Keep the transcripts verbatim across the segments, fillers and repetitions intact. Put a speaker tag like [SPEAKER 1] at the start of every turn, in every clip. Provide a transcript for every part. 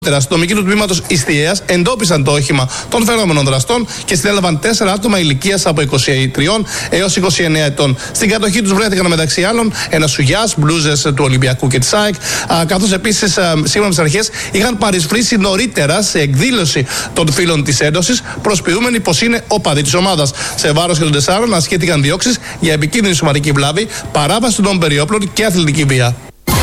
[SPEAKER 1] Στο αστυνομικοί του τμήματος Ιστιαίας εντόπισαν το όχημα των φερόμενων δραστών και συνέλαβαν τέσσερα άτομα ηλικίας από είκοσι τρία έως είκοσι εννέα ετών. Στην κατοχή τους βρέθηκαν μεταξύ άλλων ένα σουγιάς, μπλούζες του Ολυμπιακού και της ΑΕΚ, καθώς επίσης σύμφωνα με τις αρχές είχαν παρισφρήσει νωρίτερα σε εκδήλωση των φίλων της Ένωσης, προσποιούμενοι πως είναι οπαδοί της ομάδας. Σε βάρος και των τεσσάρων ασκήθηκαν διώξεις για επικίνδυνη σωματική βλάβη, παράβαση των νόμων περί όπλων και αθλητική βία.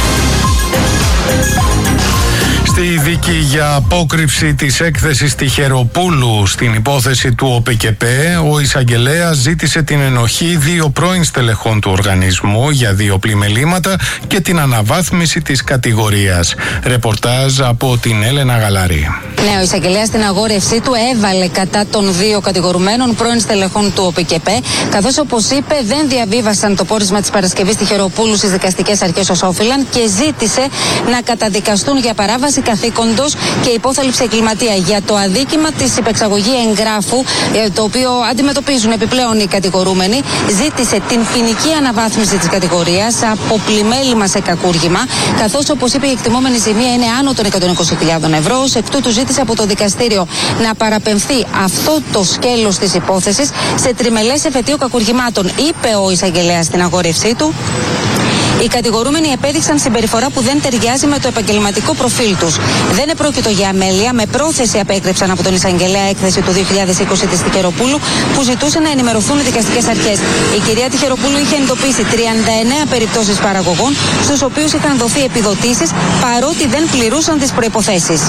[SPEAKER 2] Στη δίκη για απόκρυψη της έκθεσης Τυχεροπούλου στην υπόθεση του ΟΠΕΚΕΠΕ, ο εισαγγελέας ζήτησε την ενοχή δύο πρώην στελεχών του οργανισμού για δύο πλημελήματα και την αναβάθμιση της κατηγορίας. Ρεπορτάζ από την Έλενα Γαλάρη.
[SPEAKER 3] Ναι, ο εισαγγελέας στην αγόρευσή του έβαλε κατά των δύο κατηγορουμένων πρώην στελεχών του ΟΠΕΚΕΠΕ, καθώς όπως είπε δεν διαβίβασαν το πόρισμα της Παρασκευής Τυχεροπούλου στις δικαστικές αρχές ως όφυλαν και ζήτησε να καταδικαστούν για παράβαση καθήκοντος και υπόθαλψη εγκληματία για το αδίκημα της υπεξαγωγή εγγράφου, το οποίο αντιμετωπίζουν επιπλέον οι κατηγορούμενοι. Ζήτησε την ποινική αναβάθμιση της κατηγορίας από πλημέλημα σε κακούργημα, καθώς όπως είπε η εκτιμόμενη ζημία είναι άνω των εκατόν είκοσι χιλιάδες ευρώ. Ως εκ τούτου ζήτησε από το δικαστήριο να παραπεμφθεί αυτό το σκέλος της υπόθεσης σε τριμελές εφετείο κακουργημάτων, είπε ο εισαγγελέας στην αγόρευσή του. Οι κατηγορούμενοι επέδειξαν συμπεριφορά που δεν ταιριάζει με το επαγγελματικό προφίλ τους. Δεν επρόκειτο για αμέλεια, με πρόθεση απέκρυψαν από τον εισαγγελέα έκθεση του δύο χιλιάδες είκοσι της Τυχεροπούλου που ζητούσε να ενημερωθούν οι δικαστικές αρχές. Η κυρία Τυχεροπούλου είχε εντοπίσει τριάντα εννέα περιπτώσεις παραγωγών στους οποίους είχαν δοθεί επιδοτήσεις παρότι δεν πληρούσαν τις προϋποθέσεις.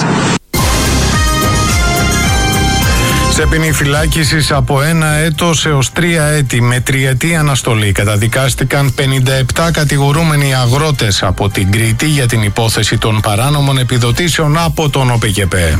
[SPEAKER 2] Σε ποινή φυλάκισης από ένα έτος έως τρία έτη με τριετή αναστολή καταδικάστηκαν πενήντα επτά κατηγορούμενοι αγρότες από την Κρήτη για την υπόθεση των παράνομων επιδοτήσεων από τον ΟΠΕΚΕΠΕ.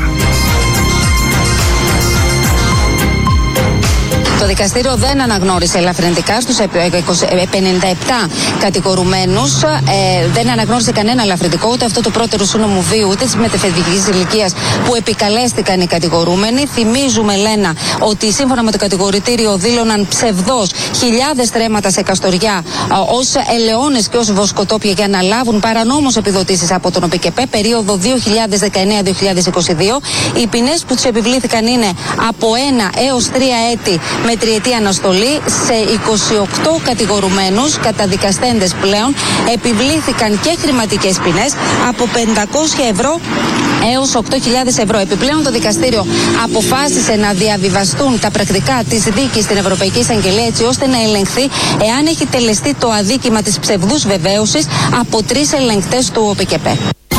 [SPEAKER 3] Το δικαστήριο δεν αναγνώρισε ελαφρυντικά στους πενήντα επτά κατηγορουμένους, ε, δεν αναγνώρισε κανένα ελαφρυντικό, ούτε αυτό του πρώτερου σύνομου βίου, ούτε της μετεφετικής ηλικίας που επικαλέστηκαν οι κατηγορούμενοι. Θυμίζουμε, Λένα, ότι σύμφωνα με το κατηγορητήριο δήλωναν ψευδώς χιλιάδες στρέμματα σε καστοριά ως ελαιώνες και ως βοσκοτόπια για να λάβουν παρανόμως επιδοτήσεις από τον ΟΠΕΚΕΠΕ περίοδο δύο χιλιάδες δεκαεννέα δύο χιλιάδες είκοσι δύο. Οι ποινές που τους επιβλήθηκαν είναι από ένα έως τρία έτη με τριετή αναστολή. Σε είκοσι οκτώ κατηγορουμένους καταδικαστέντες πλέον επιβλήθηκαν και χρηματικές ποινές από πεντακόσια ευρώ έως οκτώ χιλιάδες ευρώ. Επιπλέον το δικαστήριο αποφάσισε να διαβιβαστούν τα πρακτικά της δίκης στην Ευρωπαϊκή Εισαγγελία έτσι ώστε να ελεγχθεί εάν έχει τελεστεί το αδίκημα της ψευδούς βεβαίωσης από τρεις ελεγκτές του ΟΠΕΚΕΠΕ.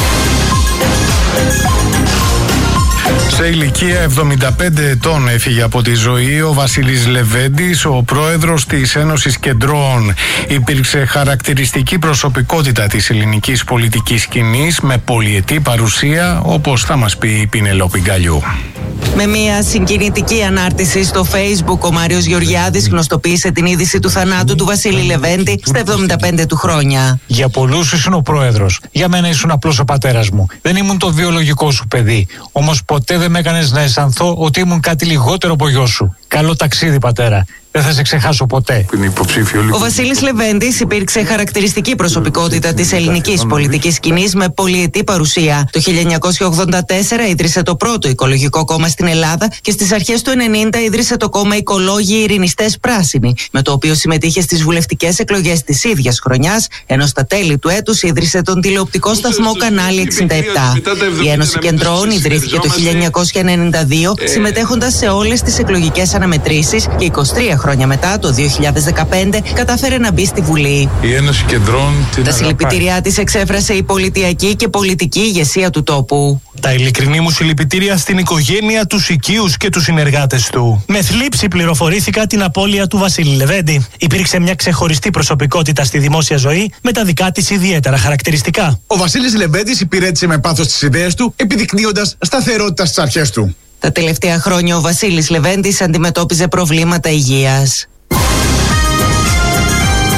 [SPEAKER 2] Σε ηλικία εβδομήντα πέντε ετών έφυγε από τη ζωή ο Βασίλης Λεβέντης, ο πρόεδρος της Ένωσης Κεντρών. Υπήρξε χαρακτηριστική προσωπικότητα της ελληνικής πολιτικής σκηνής με πολυετή παρουσία, όπως θα μας πει η Πινελόπη Γκαλιού.
[SPEAKER 4] Με μια συγκινητική ανάρτηση στο Facebook, ο Μάριος Γεωργιάδης γνωστοποίησε την είδηση του θανάτου του Βασίλη Λεβέντη στα εβδομήντα πέντε του χρόνια.
[SPEAKER 5] Για πολλούς ήσουν ο πρόεδρος. Για μένα ήσουν απλώς ο πατέρας μου. Δεν ήμουν το βιολογικό σου παιδί. Όμως ποτέ δεν με έκανες να αισθανθώ ότι ήμουν κάτι λιγότερο από γιο σου. Καλό ταξίδι, πατέρα. Δεν θα σε ξεχάσω ποτέ.
[SPEAKER 4] Ο Βασίλης Λεβέντης υπήρξε χαρακτηριστική προσωπικότητα της ελληνικής πολιτικής σκηνής με πολυετή παρουσία. Το χίλια εννιακόσια ογδόντα τέσσερα ίδρυσε το πρώτο οικολογικό κόμμα στην Ελλάδα και στις αρχές του ενενήντα ίδρυσε το κόμμα Οικολόγοι Ειρηνιστές Πράσινοι, με το οποίο συμμετείχε στις βουλευτικές εκλογές της ίδιας χρονιάς, ενώ στα τέλη του έτους ίδρυσε τον τηλεοπτικό σταθμό Κανάλι εξήντα επτά. Η Ένωση Κεντρών ιδρύθηκε το χίλια εννιακόσια ενενήντα δύο, συμμετέχοντας σε όλες τις εκλογικές αναμετρήσεις και είκοσι τρία χρόνια μετά, το δύο χιλιάδες δεκαπέντε, κατάφερε να μπει στη Βουλή.
[SPEAKER 2] Η Ένωση Κεντρών.
[SPEAKER 4] Τα συλληπιτήριά της εξέφρασε η πολιτιακή και πολιτική ηγεσία του τόπου.
[SPEAKER 6] Τα ειλικρινή μου συλληπιτήρια στην οικογένεια, τους οικείους και τους συνεργάτες του. Με θλίψη πληροφορήθηκα την απώλεια του Βασίλη Λεβέντη. Υπήρξε μια ξεχωριστή προσωπικότητα στη δημόσια ζωή με τα δικά της ιδιαίτερα χαρακτηριστικά.
[SPEAKER 7] Ο Βασίλης Λεβέντης υπηρέτησε με πάθος τις ιδέες του, επιδεικνύοντας σταθερότητα στις αρχές του.
[SPEAKER 4] Τα τελευταία χρόνια ο Βασίλης Λεβέντης αντιμετώπιζε προβλήματα υγείας.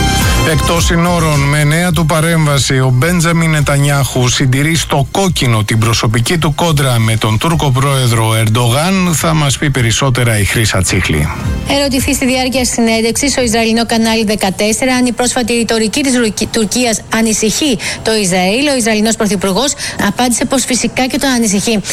[SPEAKER 2] Εκτός συνόρων, με νέα του παρέμβαση, ο Μπέντζαμιν Νετανιάχου συντηρεί στο κόκκινο την προσωπική του κόντρα με τον Τούρκο πρόεδρο Ερντογάν. Θα μας πει περισσότερα η Χρύσα Τσίχλη.
[SPEAKER 8] Ερωτηθεί στη διάρκεια συνέντευξης στο Ισραηλινό κανάλι δεκατέσσερα αν η πρόσφατη ρητορική της Τουρκίας ανησυχεί το Ισραήλ, ο Ισραηλινός πρωθυπουργός απάντησε πως φυσικά και τον ανησυχεί.